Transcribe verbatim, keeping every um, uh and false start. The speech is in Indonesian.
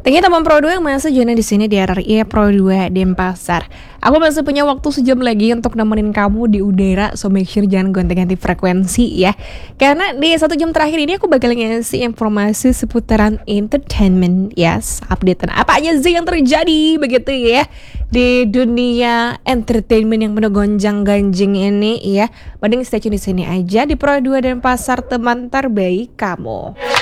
Thank you teman Pro dua yang masih join di sini di R R I Pro dua Denpasar. Aku masih punya waktu sejam lagi untuk nemenin kamu di udara, so make sure jangan gonta-ganti frekuensi ya. Karena di satu jam terakhir ini aku bakal ngasih informasi seputaran entertainment, yes, updatean apa aja sih yang terjadi begitu ya di dunia entertainment yang penuh gonjang-ganjing ini ya. Mending stay tune di sini aja di Pro dua Denpasar, teman terbaik kamu.